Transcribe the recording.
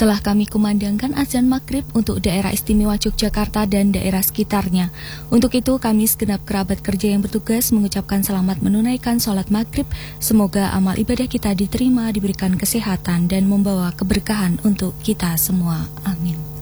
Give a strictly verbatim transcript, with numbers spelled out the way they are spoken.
telah kami kumandangkan azan maghrib untuk daerah istimewa Yogyakarta dan daerah sekitarnya. Untuk itu kami segenap kerabat kerja yang bertugas mengucapkan selamat menunaikan sholat maghrib. Semoga amal ibadah kita diterima, diberikan kesehatan dan membawa keberkahan untuk kita semua. Amin.